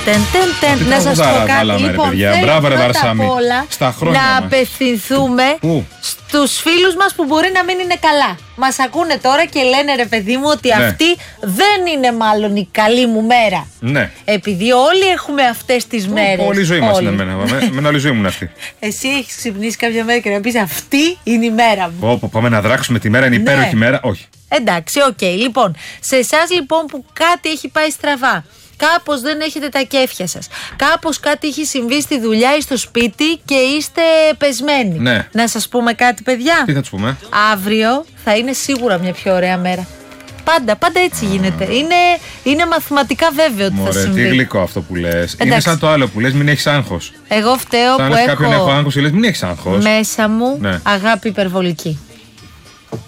Να σας πω κάτι. Λοιπόν, μπράβο, ρε πρώτα απ' όλα να απευθυνθούμε στους φίλους μας που μπορεί να μην είναι καλά. Μας ακούνε τώρα και λένε, ρε παιδί μου, ότι αυτή δεν είναι μάλλον η καλή μου μέρα. Ναι. Επειδή όλοι έχουμε αυτές τις μέρες. Όλη η ζωή μας είναι εμένα. Με όλη η ζωή μου είναι αυτή. Εσύ έχεις ξυπνήσει κάποια μέρα και να πεις αυτή είναι η μέρα μου. Πάμε να δράξουμε τη μέρα, είναι υπέροχη μέρα. Όχι. Εντάξει, οκ. Λοιπόν, σε εσάς λοιπόν που κάτι έχει πάει στραβά, κάπως δεν έχετε τα κέφια σας, κάπως κάτι έχει συμβεί στη δουλειά ή στο σπίτι και είστε πεσμένοι. Ναι. Να σας πούμε κάτι, παιδιά. Τι θα τους πούμε? Αύριο θα είναι σίγουρα μια πιο ωραία μέρα. Πάντα έτσι γίνεται. Είναι μαθηματικά βέβαιο ότι θα συμβεί. Τι γλυκό αυτό που λες. Είναι σαν το άλλο που λες, μην έχεις άγχος. Εγώ φταίω σαν που κάποιον έχω άγχος και λες, μην έχεις άγχος. Μέσα μου αγάπη υπερβολική.